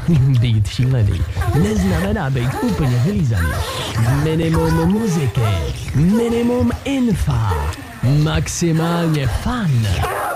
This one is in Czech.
Být šílený neznamená být úplně vylízaný. Minimum muziky, minimum infa, maximálně fun.